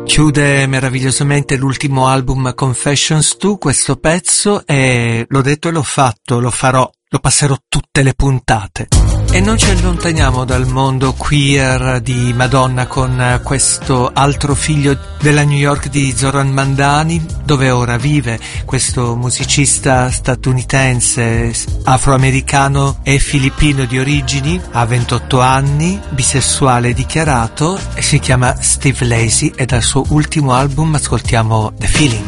Chiude meravigliosamente l'ultimo album Confessions 2 questo pezzo, e l'ho detto e l'ho fatto, lo farò, lo passerò tutte le puntate. E non ci allontaniamo dal mondo queer di Madonna con questo altro figlio della New York di Zoran Mandani, dove ora vive questo musicista statunitense, afroamericano e filippino di origini, ha 28 anni, bisessuale dichiarato, e si chiama Steve Lacy, e dal suo ultimo album ascoltiamo The Feeling.